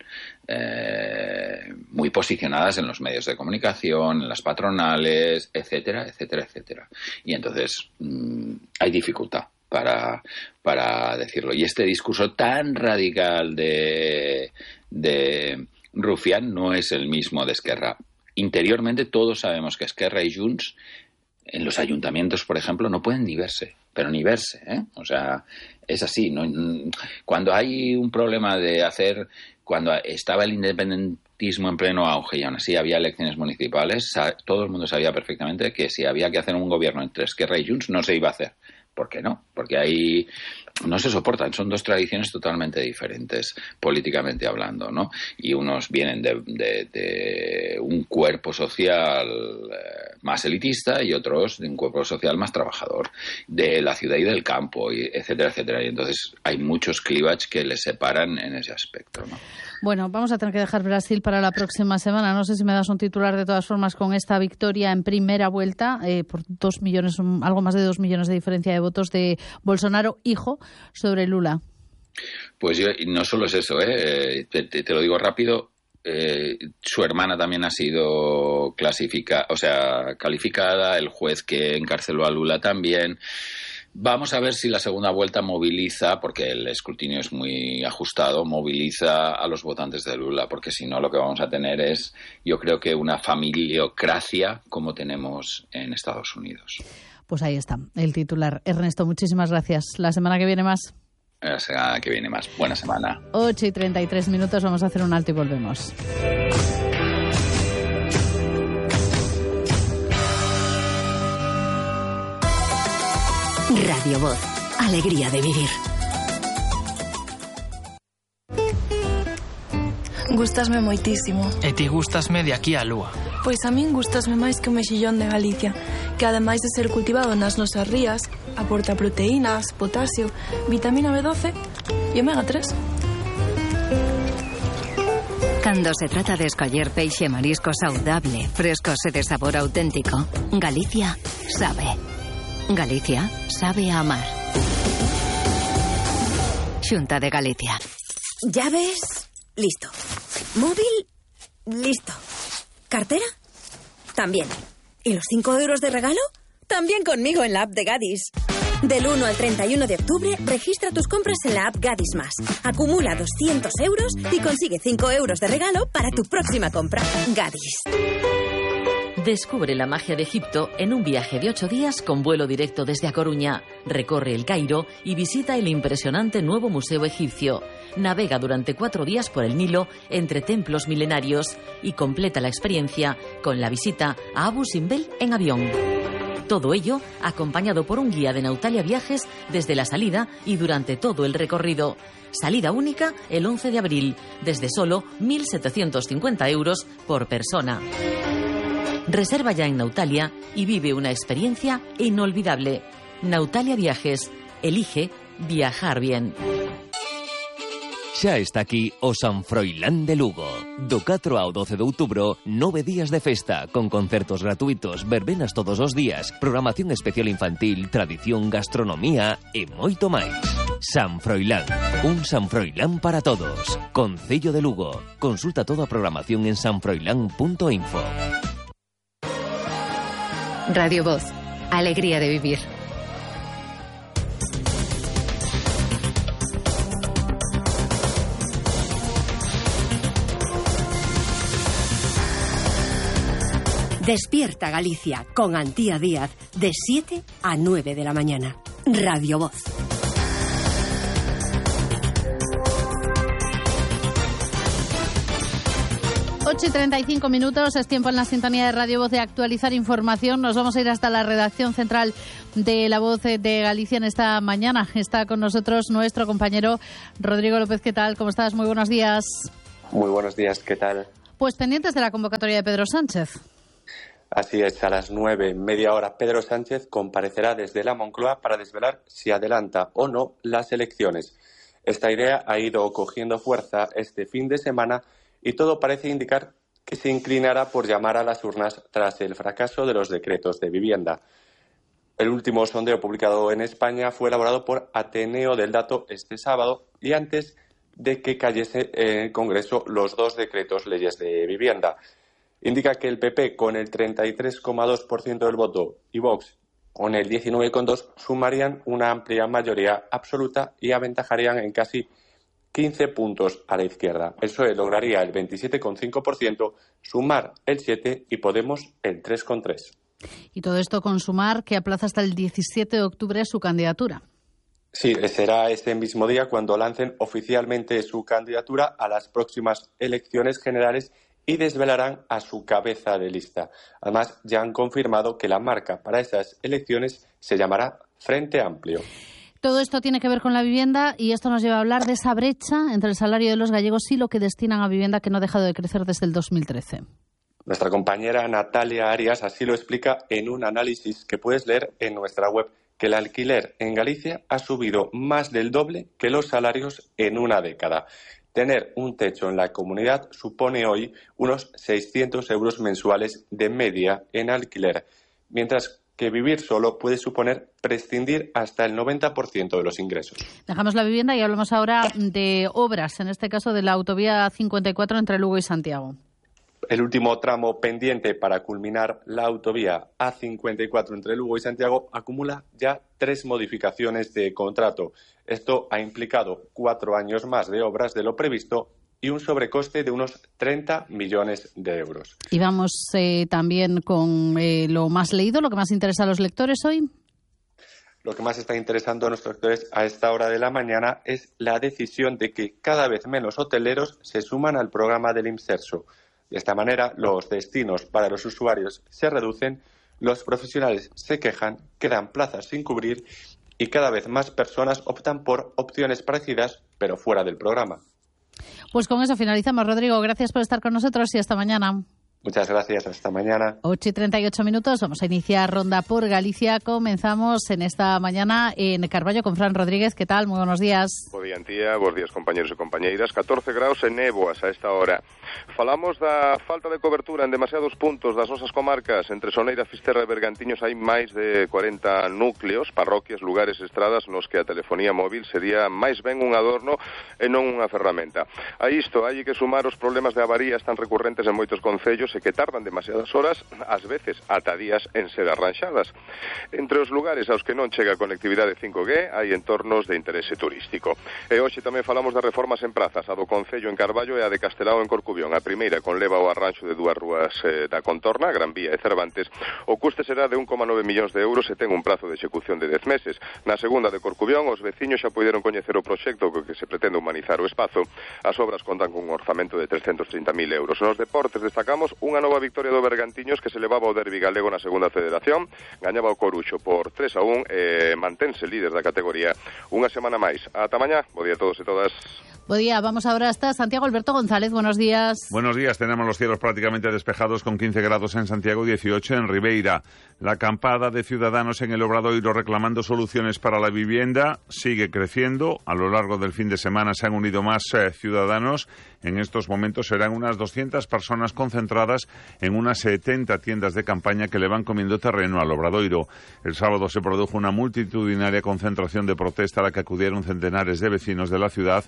muy posicionadas en los medios de comunicación, en las patronales, etcétera, etcétera, etcétera. Y entonces hay dificultad para decirlo. Y este discurso tan radical de Rufián no es el mismo de Esquerra. Interiormente todos sabemos que Esquerra y Junts en los ayuntamientos, por ejemplo, no pueden ni verse, pero ni verse, ¿eh? O sea, es así. Cuando hay un problema cuando estaba el independentismo en pleno auge y aún así había elecciones municipales, todo el mundo sabía perfectamente que si había que hacer un gobierno entre Esquerra y Junts no se iba a hacer. ¿Por qué no? Porque ahí no se soportan, son dos tradiciones totalmente diferentes, políticamente hablando, ¿no? Y unos vienen de un cuerpo social más elitista y otros de un cuerpo social más trabajador, de la ciudad y del campo, y etcétera, etcétera. Y entonces hay muchos clivages que les separan en ese aspecto, ¿no? Bueno, vamos a tener que dejar Brasil para la próxima semana. No sé si me das un titular de todas formas con esta victoria en primera vuelta por 2 millones, algo más de 2 millones de diferencia de votos de Bolsonaro, hijo, sobre Lula. Pues no solo es eso, te lo digo rápido. Su hermana también ha sido calificada, el juez que encarceló a Lula también. Vamos a ver si la segunda vuelta moviliza, porque el escrutinio es muy ajustado, moviliza a los votantes de Lula, porque si no lo que vamos a tener es, yo creo que una familiocracia como tenemos en Estados Unidos. Pues ahí está el titular. Ernesto, muchísimas gracias. La semana que viene más. La semana que viene más. Buena semana. 8:33, vamos a hacer un alto y volvemos. Radio Voz. Alegría de vivir. Gústasme moitísimo. E ti gústasme de aquí á lúa. Pois a min gústasme máis que o mexillón de Galicia, que ademais de ser cultivado nas nosas rías, aporta proteínas, potasio, vitamina B12 e omega 3. Cando se trata de escoller peixe e marisco saudable, frescos e de sabor auténtico, Galicia sabe. Galicia sabe a amar. Xunta de Galicia. ¿Llaves? Listo. ¿Móvil? Listo. ¿Cartera? También. ¿Y los 5 euros de regalo? También conmigo en la app de Gadis. Del 1 al 31 de octubre, registra tus compras en la app Gadis Más. Acumula 200 euros y consigue 5 euros de regalo para tu próxima compra. Gadis. Descubre la magia de Egipto en un viaje de 8 días con vuelo directo desde A Coruña. Recorre el Cairo y visita el impresionante nuevo Museo Egipcio. Navega durante 4 días por el Nilo entre templos milenarios y completa la experiencia con la visita a Abu Simbel en avión. Todo ello acompañado por un guía de Nautalia Viajes desde la salida y durante todo el recorrido. Salida única el 11 de abril, desde solo 1.750 euros por persona. Reserva ya en Nautalia y vive una experiencia inolvidable. Nautalia Viajes. Elige viajar bien. Xa está aquí o San Froilán de Lugo. Do 4 ao 12 de outubro, 9 días de festa, con concertos gratuitos, verbenas todos os días, programación especial infantil, tradición, gastronomía e moito máis. San Froilán, un San Froilán para todos. Concello de Lugo. Consulta toda a programación en sanfroilán.info. Radio Voz. Alegría de vivir. Despierta Galicia con Antía Díaz de 7 a 9 de la mañana. Radio Voz. Ocho y 35 minutos, es tiempo en la sintonía de Radio Voz de actualizar información. Nos vamos a ir hasta la redacción central de La Voz de Galicia en esta mañana. Está con nosotros nuestro compañero Rodrigo López. ¿Qué tal? ¿Cómo estás? Muy buenos días. Muy buenos días, ¿qué tal? Pues pendientes de la convocatoria de Pedro Sánchez. Así es, a las 9, media hora, Pedro Sánchez comparecerá desde la Moncloa para desvelar si adelanta o no las elecciones. Esta idea ha ido cogiendo fuerza este fin de semana y todo parece indicar que se inclinará por llamar a las urnas tras el fracaso de los decretos de vivienda. El último sondeo publicado en España fue elaborado por Ateneo del Dato este sábado y antes de que cayese en el Congreso los dos decretos leyes de vivienda. Indica que el PP, con el 33,2% del voto, y Vox, con el 19,2%, sumarían una amplia mayoría absoluta y aventajarían en casi 15 puntos a la izquierda. El PSOE lograría el 27,5%, Sumar el 7% y Podemos el 3,3%. Y todo esto con Sumar, que aplaza hasta el 17 de octubre su candidatura. Sí, será ese mismo día cuando lancen oficialmente su candidatura a las próximas elecciones generales y desvelarán a su cabeza de lista. Además, ya han confirmado que la marca para esas elecciones se llamará Frente Amplio. Todo esto tiene que ver con la vivienda y esto nos lleva a hablar de esa brecha entre el salario de los gallegos y lo que destinan a vivienda, que no ha dejado de crecer desde el 2013. Nuestra compañera Natalia Arias así lo explica en un análisis que puedes leer en nuestra web, que el alquiler en Galicia ha subido más del doble que los salarios en una década. Tener un techo en la comunidad supone hoy unos 600 euros mensuales de media en alquiler, mientras que vivir solo puede suponer prescindir hasta el 90% de los ingresos. Dejamos la vivienda y hablamos ahora de obras, en este caso de la autovía 54 entre Lugo y Santiago. El último tramo pendiente para culminar la autovía A54 entre Lugo y Santiago acumula ya 3 modificaciones de contrato. Esto ha implicado 4 años más de obras de lo previsto y un sobrecoste de unos 30 millones de euros. Y vamos también con lo más leído, lo que más interesa a los lectores hoy. Lo que más está interesando a nuestros lectores a esta hora de la mañana es la decisión de que cada vez menos hoteleros se suman al programa del Imserso. De esta manera, los destinos para los usuarios se reducen, los profesionales se quejan, quedan plazas sin cubrir y cada vez más personas optan por opciones parecidas, pero fuera del programa. Pues con eso finalizamos, Rodrigo. Gracias por estar con nosotros y hasta mañana. Muchas gracias, hasta mañana. 8 y 38 minutos, vamos a iniciar ronda por Galicia. Comenzamos en esta mañana en Carballo con Fran Rodríguez. ¿Qué tal? Muy buenos días. Bo día, Antía, bons días, compañeros e compañeiras. 14 graus e néboas a esta hora. Falamos da falta de cobertura en demasiados puntos das nosas comarcas. Entre Soneira, Fisterra e Bergantiños hai máis de 40 núcleos, parroquias, lugares, estradas nos que a telefonía móvil sería máis ben un adorno e non unha ferramenta. A isto hai que sumar os problemas de avarías tan recurrentes en moitos concellos e que tardan demasiadas horas, ás veces ata días, en ser arranxadas. Entre os lugares aos que non chega a conectividade 5G hai entornos de interese turístico. E hoxe tamén falamos de reformas en prazas, a do Concello en Carballo e a de Castelao en Corcubión. A primeira conleva o arranxo de 2 rúas da contorna, Gran Vía e Cervantes. O custe será de 1,9 millóns de euros e ten un prazo de execución de 10 meses. Na segunda de Corcubión, os veciños xa puideron coñecer o proxecto co que se pretende humanizar o espazo. As obras contan con un orzamento de 330.000 euros. Nos deportes destacamos unha nova victoria do Bergantiños que se levaba o derbi galego na segunda federación, gañaba o Coruxo por 3-1 e mantense líder da categoría unha semana máis. Ata mañá, bo día a todos e todas. Buen día, vamos ahora hasta Santiago. Alberto González, buenos días. Buenos días, tenemos los cielos prácticamente despejados con 15 grados en Santiago, 18 en Ribeira. La acampada de ciudadanos en el Obradoiro reclamando soluciones para la vivienda sigue creciendo. A lo largo del fin de semana se han unido más ciudadanos. En estos momentos serán unas 200 personas concentradas en unas 70 tiendas de campaña que le van comiendo terreno al Obradoiro. El sábado se produjo una multitudinaria concentración de protesta a la que acudieron centenares de vecinos de la ciudad.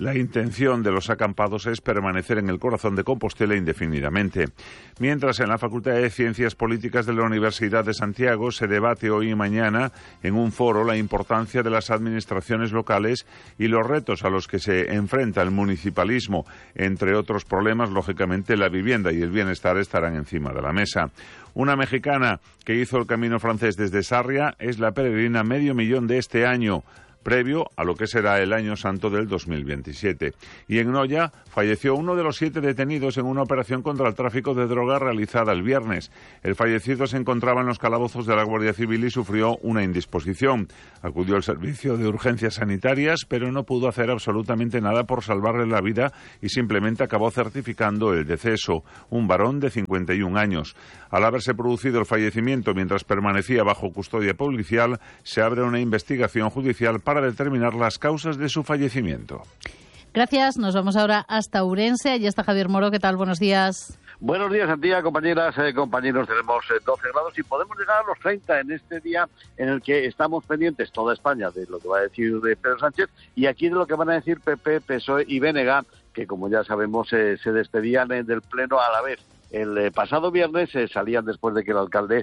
La intención de los acampados es permanecer en el corazón de Compostela indefinidamente. Mientras, en la Facultad de Ciencias Políticas de la Universidad de Santiago se debate hoy y mañana en un foro la importancia de las administraciones locales y los retos a los que se enfrenta el municipalismo. Entre otros problemas, lógicamente, la vivienda y el bienestar estarán encima de la mesa. Una mexicana que hizo el camino francés desde Sarria es la peregrina medio millón de este año, previo a lo que será el Año Santo del 2027. Y en Noya falleció uno de los 7 detenidos en una operación contra el tráfico de drogas realizada el viernes. El fallecido se encontraba en los calabozos de la Guardia Civil y sufrió una indisposición. Acudió al servicio de urgencias sanitarias, pero no pudo hacer absolutamente nada por salvarle la vida y simplemente acabó certificando el deceso. Un varón de 51 años. Al haberse producido el fallecimiento mientras permanecía bajo custodia policial, se abre una investigación judicial para determinar las causas de su fallecimiento. Gracias. Nos vamos ahora hasta Ourense. Allí está Javier Moro. ¿Qué tal? Buenos días. Buenos días, Antía, compañeras, compañeros. Tenemos 12 grados y podemos llegar a los 30 en este día en el que estamos pendientes, toda España, de lo que va a decir de Pedro Sánchez y aquí de lo que van a decir PP, PSOE y BNG, que como ya sabemos se despedían del Pleno a la vez. El pasado viernes salían después de que el alcalde,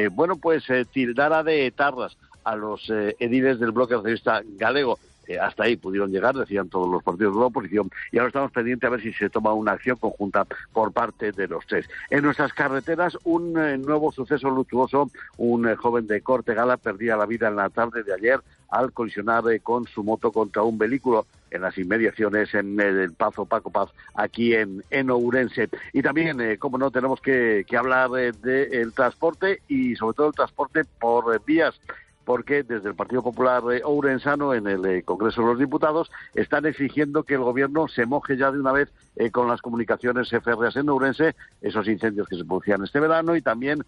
tildara de etarras a los ediles del bloque socialista galego. Hasta ahí pudieron llegar, decían todos los partidos de la oposición, y ahora estamos pendientes a ver si se toma una acción conjunta por parte de los tres. En nuestras carreteras, un nuevo suceso luctuoso. Un joven de Cortegala perdía la vida en la tarde de ayer al colisionar con su moto contra un vehículo en las inmediaciones en el Pazo Paco Paz, aquí en Ourense. Y también, como no, tenemos que hablar del transporte y sobre todo el transporte por vías, porque desde el Partido Popular ourensano, en el Congreso de los Diputados, están exigiendo que el Gobierno se moje ya de una vez con las comunicaciones férreas en Ourense, esos incendios que se producían este verano y también,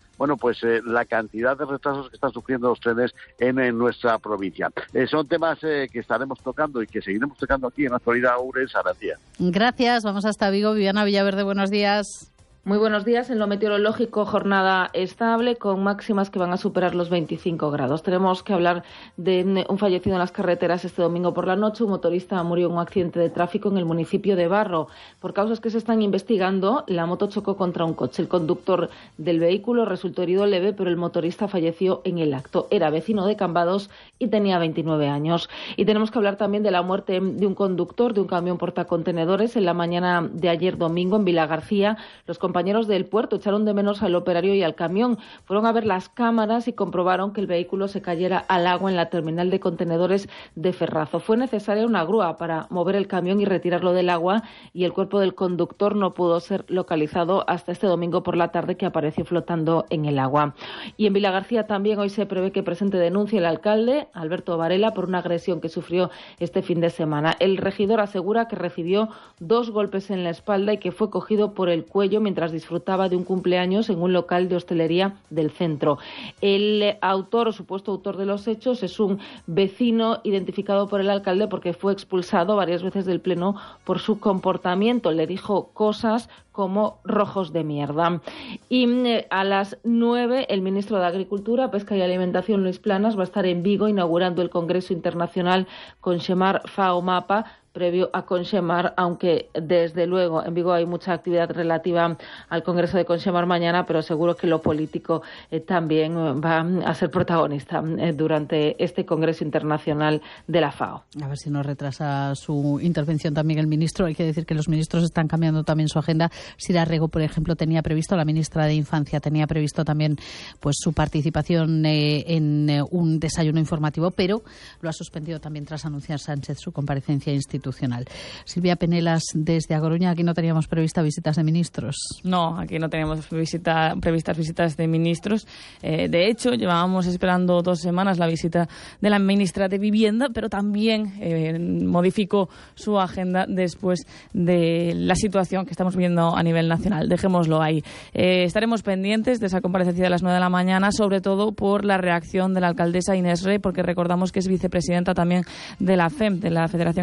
la cantidad de retrasos que están sufriendo los trenes en nuestra provincia. Son temas que estaremos tocando y que seguiremos tocando aquí en la actualidad Ourense. Gracias. Vamos hasta Vigo. Viviana Villaverde, buenos días. Muy buenos días. En lo meteorológico, jornada estable con máximas que van a superar los 25 grados. Tenemos que hablar de un fallecido en las carreteras este domingo por la noche. Un motorista murió en un accidente de tráfico en el municipio de Barro. Por causas que se están investigando, la moto chocó contra un coche. El conductor del vehículo resultó herido leve, pero el motorista falleció en el acto. Era vecino de Cambados y tenía 29 años. Y tenemos que hablar también de la muerte de un conductor de un camión portacontenedores en la mañana de ayer domingo en Vilagarcía. Los compañeros del puerto echaron de menos al operario y al camión. Fueron a ver las cámaras y comprobaron que el vehículo se cayera al agua en la terminal de contenedores de Ferrazo. Fue necesaria una grúa para mover el camión y retirarlo del agua y el cuerpo del conductor no pudo ser localizado hasta este domingo por la tarde, que apareció flotando en el agua. Y en Vilagarcía también hoy se prevé que presente denuncia el alcalde, Alberto Varela, por una agresión que sufrió este fin de semana. El regidor asegura que recibió 2 golpes en la espalda y que fue cogido por el cuello mientras disfrutaba de un cumpleaños en un local de hostelería del centro. El autor o supuesto autor de los hechos es un vecino identificado por el alcalde porque fue expulsado varias veces del pleno por su comportamiento. Le dijo cosas como rojos de mierda. Y a las 9 el ministro de Agricultura, Pesca y Alimentación, Luis Planas, va a estar en Vigo inaugurando el Congreso Internacional Conxemar Fao Mapa, previo a Conxemar, aunque desde luego en Vigo hay mucha actividad relativa al Congreso de Conxemar mañana, pero seguro que lo político también va a ser protagonista durante este Congreso Internacional de la FAO. A ver si no retrasa su intervención también el ministro. Hay que decir que los ministros están cambiando también su agenda. Sira Rego, por ejemplo, tenía previsto, la ministra de Infancia tenía previsto también su participación en un desayuno informativo, pero lo ha suspendido también tras anunciar Sánchez su comparecencia institucional. Silvia Penelas, desde A Coruña, aquí no teníamos previstas visitas de ministros. No, aquí no teníamos previstas visitas de ministros. De hecho, llevábamos esperando 2 semanas la visita de la ministra de Vivienda, pero también modificó su agenda después de la situación que estamos viendo a nivel nacional. Dejémoslo ahí. Estaremos pendientes de esa comparecencia de las 9 de la mañana, sobre todo por la reacción de la alcaldesa Inés Rey, porque recordamos que es vicepresidenta también de la FEM, de la Federación Española de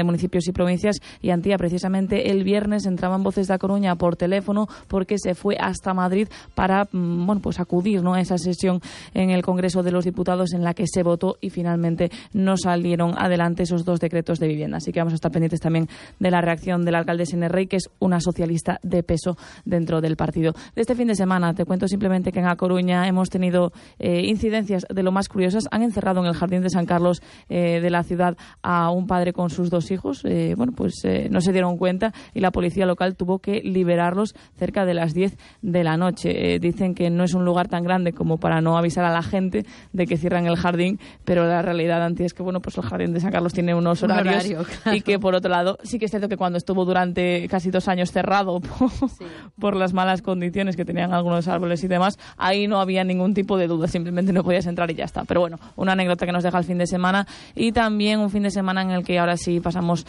de Municipios y Provincias, y Antía, precisamente el viernes entraban voces de A Coruña por teléfono porque se fue hasta Madrid para pues acudir, ¿no?, a esa sesión en el Congreso de los Diputados en la que se votó y finalmente no salieron adelante esos 2 decretos de vivienda. Así que vamos a estar pendientes también de la reacción del alcalde Rey, que es una socialista de peso dentro del partido. De este fin de semana te cuento simplemente que en A Coruña hemos tenido incidencias de lo más curiosas. Han encerrado en el Jardín de San Carlos de la ciudad a un padre con sus 2 hijos. No se dieron cuenta y la policía local tuvo que liberarlos cerca de las 10 de la noche. Dicen que no es un lugar tan grande como para no avisar a la gente de que cierran el jardín, pero la realidad, Anti, es que el Jardín de San Carlos tiene unos horarios claro. Y que, por otro lado, sí que es cierto que cuando estuvo durante casi 2 años cerrado por las malas condiciones que tenían algunos árboles y demás, ahí no había ningún tipo de duda, simplemente no podías entrar y ya está. Pero bueno, una anécdota que nos deja el fin de semana, y también un fin de semana en el que ahora sí pasamos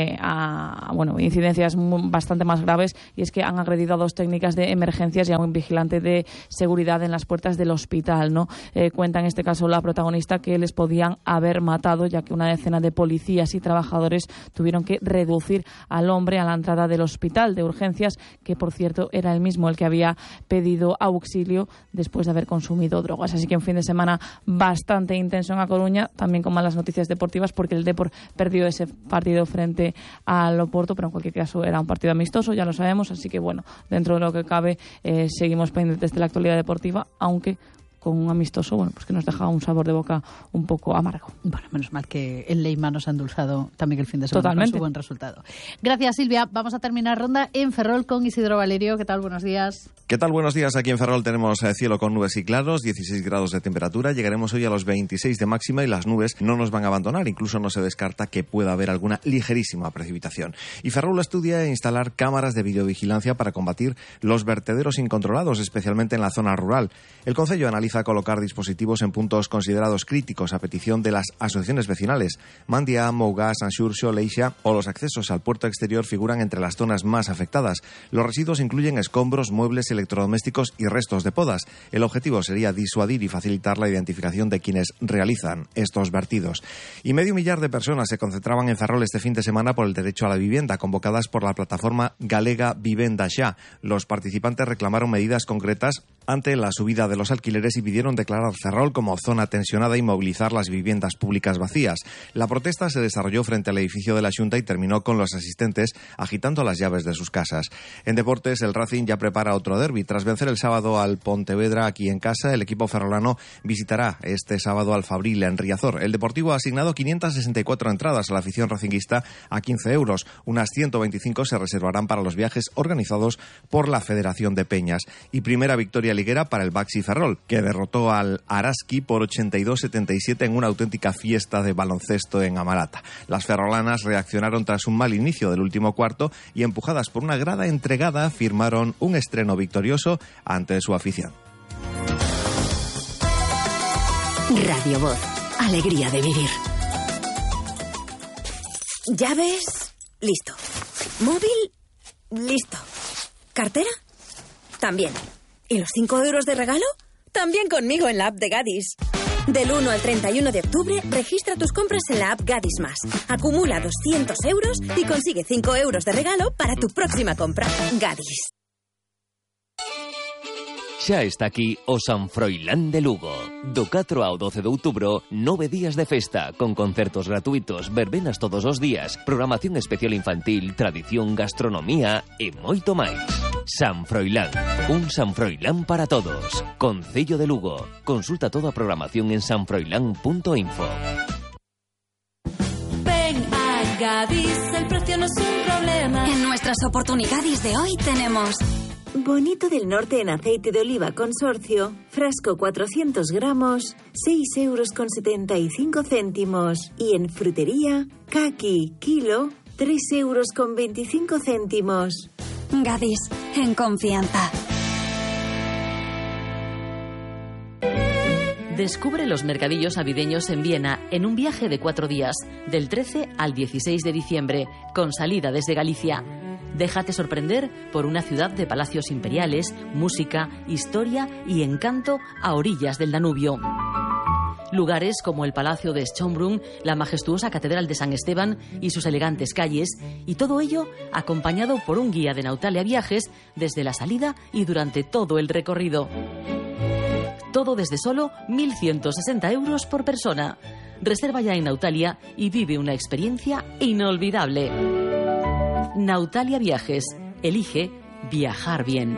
a incidencias bastante más graves, y es que han agredido a 2 técnicas de emergencias y a un vigilante de seguridad en las puertas del hospital, ¿no? Cuenta en este caso la protagonista que les podían haber matado, ya que una decena de policías y trabajadores tuvieron que reducir al hombre a la entrada del hospital de urgencias, que por cierto era el mismo el que había pedido auxilio después de haber consumido drogas. Así que un fin de semana bastante intenso en A Coruña, también con malas noticias deportivas, porque el Depor perdió ese partido frente al Oporto, pero en cualquier caso era un partido amistoso, ya lo sabemos, así que bueno, dentro de lo que cabe seguimos pendientes de la actualidad deportiva, aunque con un amistoso, pues que nos deja un sabor de boca un poco amargo. Bueno, menos mal que el Leima nos ha endulzado también el fin de semana. Totalmente. Con su buen resultado. Gracias, Silvia. Vamos a terminar ronda en Ferrol con Isidro Valerio. ¿Qué tal? Buenos días. ¿Qué tal? Buenos días. Aquí en Ferrol tenemos cielo con nubes y claros, 16 grados de temperatura. Llegaremos hoy a los 26 de máxima y las nubes no nos van a abandonar. Incluso no se descarta que pueda haber alguna ligerísima precipitación. Y Ferrol estudia instalar cámaras de videovigilancia para combatir los vertederos incontrolados, especialmente en la zona rural. El Concello analiza colocar dispositivos en puntos considerados críticos a petición de las asociaciones vecinales. Mandia, Mougá, Sanxurxo, Leixa o los accesos al puerto exterior figuran entre las zonas más afectadas. Los residuos incluyen escombros, muebles, electrodomésticos y restos de podas. El objetivo sería disuadir y facilitar la identificación de quienes realizan estos vertidos. Y 500.000 de personas se concentraban en Ferrol este fin de semana por el derecho a la vivienda, convocadas por la plataforma galega Vivenda Xa. Los participantes reclamaron medidas concretas ante la subida de los alquileres y pidieron declarar Ferrol como zona tensionada y movilizar las viviendas públicas vacías. La protesta se desarrolló frente al edificio de la Xunta y terminó con los asistentes agitando las llaves de sus casas. En deportes, el Racing ya prepara otro derbi. Tras vencer el sábado al Pontevedra aquí en casa, el equipo ferrolano visitará este sábado al Fabril en Riazor. El Deportivo ha asignado 564 entradas a la afición racinguista a 15 euros. Unas 125 se reservarán para los viajes organizados por la Federación de Peñas. Y primera victoria liguera para el Baxi Ferrol, que derrotó al Araski por 82-77 en una auténtica fiesta de baloncesto en Amarata. Las ferrolanas reaccionaron tras un mal inicio del último cuarto y, empujadas por una grada entregada, firmaron un estreno victorioso ante su afición. Radio Voz. Alegría de vivir. ¿Llaves? Listo. ¿Móvil? Listo. ¿Cartera? También. ¿Y los 5 euros de regalo? También conmigo en la app de Gadis. Del 1 al 31 de octubre, registra tus compras en la app Gadis Más. Acumula 200 euros y consigue 5 euros de regalo para tu próxima compra. Gadis. Xa está aquí o San Froilán de Lugo. Do 4 ao 12 de outubro, 9 días de festa, con concertos gratuitos, verbenas todos os días, programación especial infantil, tradición, gastronomía e moito máis. San Froilán, un San Froilán para todos. Concello de Lugo. Consulta toda a programación en sanfroilán.info. Ven a Gadis, el precio no es un problema. En nuestras oportunidades de hoy tenemos... Bonito del Norte en aceite de oliva consorcio, frasco 400 gramos, 6,75 €. Y en frutería, caqui, kilo, 3,25 €. Gadis, en confianza. Descubre los mercadillos navideños en Viena en un viaje de 4 días, del 13 al 16 de diciembre, con salida desde Galicia. Déjate sorprender por una ciudad de palacios imperiales, música, historia y encanto a orillas del Danubio. Lugares como el Palacio de Schönbrunn, la majestuosa Catedral de San Esteban y sus elegantes calles, y todo ello acompañado por un guía de Nautalia Viajes desde la salida y durante todo el recorrido. Todo desde solo 1.160 euros por persona. Reserva ya en Nautalia y vive una experiencia inolvidable. Nautalia Viajes. Elige viajar bien.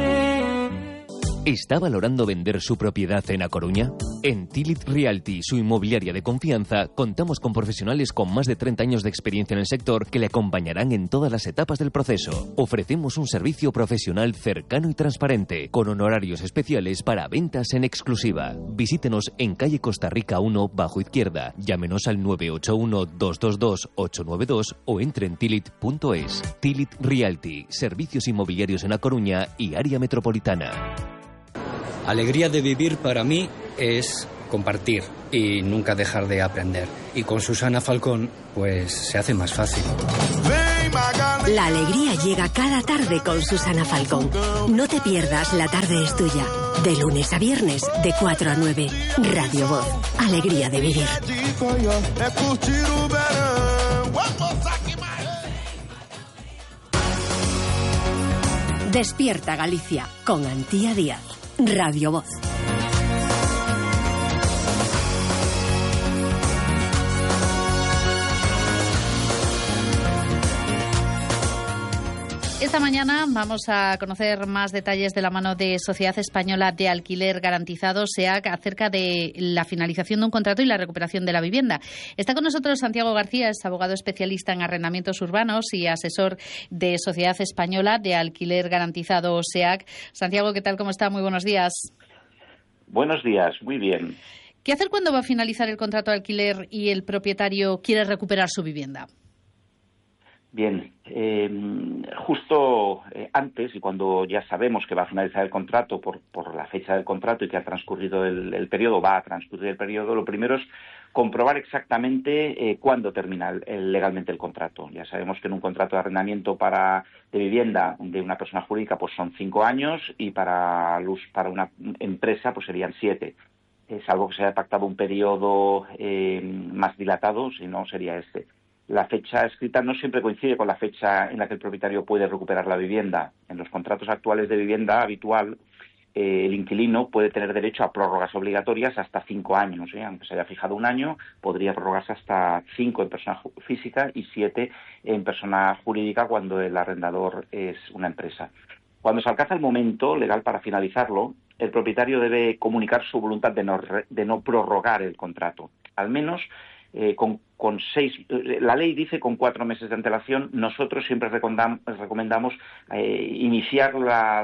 ¿Está valorando vender su propiedad en A Coruña? En Tilit Realty, su inmobiliaria de confianza, contamos con profesionales con más de 30 años de experiencia en el sector que le acompañarán en todas las etapas del proceso. Ofrecemos un servicio profesional cercano y transparente, con honorarios especiales para ventas en exclusiva. Visítenos en calle Costa Rica 1, bajo izquierda. Llámenos al 981-222-892 o entre en tilit.es. Tilit Realty, servicios inmobiliarios en A Coruña y área metropolitana. Alegría de vivir para mí es compartir y nunca dejar de aprender. Y con Susana Falcón, pues se hace más fácil. La alegría llega cada tarde con Susana Falcón. No te pierdas La Tarde es Tuya. De lunes a viernes, de 4 a 9. Radio Voz. Alegría de vivir. Despierta Galicia con Antía Díaz. Radio Voz. Esta mañana vamos a conocer más detalles de la mano de Sociedad Española de Alquiler Garantizado, SEAG, acerca de la finalización de un contrato y la recuperación de la vivienda. Está con nosotros Santiago García, es abogado especialista en arrendamientos urbanos y asesor de Sociedad Española de Alquiler Garantizado, SEAG. Santiago, ¿qué tal? ¿Cómo está? Muy buenos días. Buenos días, muy bien. ¿Qué hacer cuando va a finalizar el contrato de alquiler y el propietario quiere recuperar su vivienda? Bien, justo antes y cuando ya sabemos que va a finalizar el contrato por la fecha del contrato y que ha transcurrido el periodo, va a transcurrir el periodo, lo primero es comprobar exactamente cuándo termina legalmente el contrato. Ya sabemos que en un contrato de arrendamiento de vivienda de una persona jurídica pues son 5 años y para una empresa pues serían 7. Salvo que se haya pactado un periodo más dilatado, si no sería este. La fecha escrita no siempre coincide con la fecha en la que el propietario puede recuperar la vivienda. En los contratos actuales de vivienda habitual, el inquilino puede tener derecho a prórrogas obligatorias hasta 5 años. Aunque se haya fijado 1 año, podría prorrogarse hasta 5 en persona física y 7 en persona jurídica cuando el arrendador es una empresa. Cuando se alcanza el momento legal para finalizarlo, el propietario debe comunicar su voluntad de no prorrogar el contrato. Al menos con 6, la ley dice con 4 meses de antelación. Nosotros siempre recomendamos enviar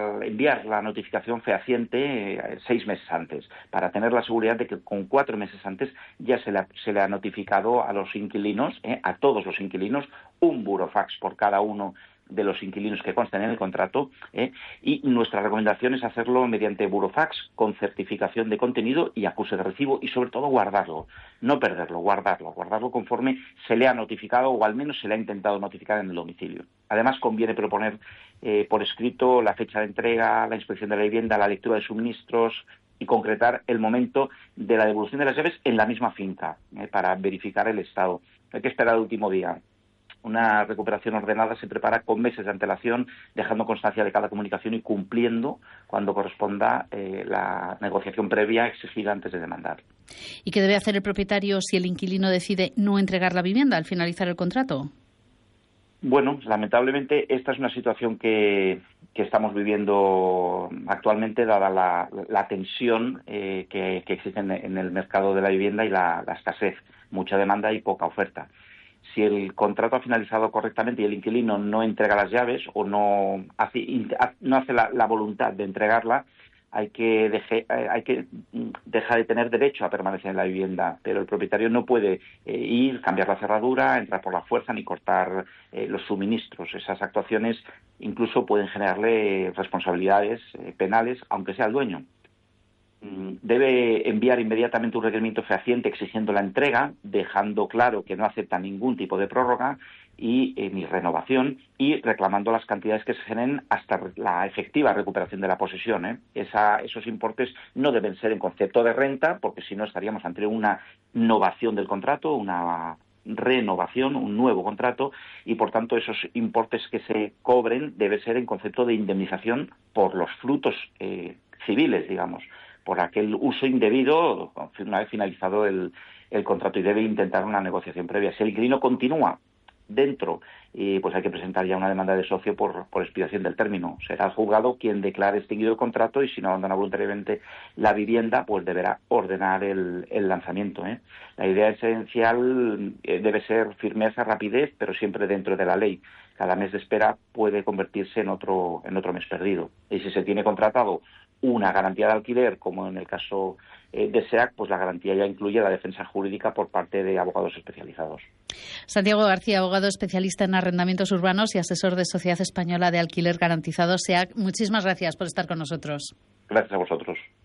la notificación fehaciente 6 meses antes, para tener la seguridad de que con 4 meses antes ya se le ha notificado a los inquilinos, a todos los inquilinos, un burofax por cada uno de los inquilinos que constan en el contrato, y nuestra recomendación es hacerlo mediante burofax con certificación de contenido y acuse de recibo, y sobre todo guardarlo, no perderlo, guardarlo conforme se le ha notificado o al menos se le ha intentado notificar en el domicilio. Además conviene proponer por escrito la fecha de entrega, la inspección de la vivienda, la lectura de suministros y concretar el momento de la devolución de las llaves en la misma finca, para verificar el estado. Hay que esperar el último día. Una recuperación ordenada se prepara con meses de antelación, dejando constancia de cada comunicación y cumpliendo cuando corresponda la negociación previa exigida antes de demandar. ¿Y qué debe hacer el propietario si el inquilino decide no entregar la vivienda al finalizar el contrato? Bueno, lamentablemente esta es una situación que estamos viviendo actualmente, dada la tensión que existe en el mercado de la vivienda y la escasez, mucha demanda y poca oferta. Si el contrato ha finalizado correctamente y el inquilino no entrega las llaves o no hace la voluntad de entregarla, hay que dejar de tener derecho a permanecer en la vivienda, pero el propietario no puede cambiar la cerradura, entrar por la fuerza ni cortar los suministros. Esas actuaciones incluso pueden generarle responsabilidades penales, aunque sea el dueño. Debe enviar inmediatamente un requerimiento fehaciente exigiendo la entrega, dejando claro que no acepta ningún tipo de prórroga, y ni renovación, y reclamando las cantidades que se generen hasta la efectiva recuperación de la posesión. Esos importes no deben ser en concepto de renta, porque si no estaríamos ante una novación del contrato, una renovación, un nuevo contrato, y por tanto esos importes que se cobren debe ser en concepto de indemnización por los frutos civiles, digamos, por aquel uso indebido una vez finalizado el contrato, y debe intentar una negociación previa. Si el inquilino continúa dentro, pues hay que presentar ya una demanda de desahucio por expiración del término. Será el juzgado quien declare extinguido el contrato, y si no abandona voluntariamente la vivienda, pues deberá ordenar el lanzamiento. La idea esencial debe ser firmeza, rapidez, pero siempre dentro de la ley. Cada mes de espera puede convertirse en otro mes perdido. Y si se tiene contratado una garantía de alquiler, como en el caso de SEAC, pues la garantía ya incluye la defensa jurídica por parte de abogados especializados. Santiago García, abogado especialista en arrendamientos urbanos y asesor de Sociedad Española de Alquiler Garantizado, SEAC. Muchísimas gracias por estar con nosotros. Gracias a vosotros.